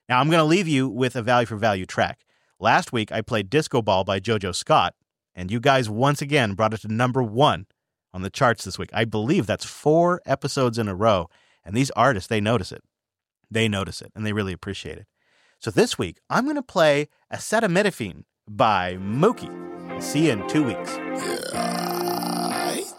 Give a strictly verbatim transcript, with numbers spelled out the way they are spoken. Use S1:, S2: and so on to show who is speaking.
S1: Now, I'm going to leave you with a value for value track. Last week, I played Disco Ball by JoJo Scott, and you guys once again brought it to number one on the charts this week. I believe that's four episodes in a row, and these artists, they notice it. They notice it, and they really appreciate it. So this week, I'm going to play Acetaminophen by Mookie. See you in two weeks.
S2: Yeah.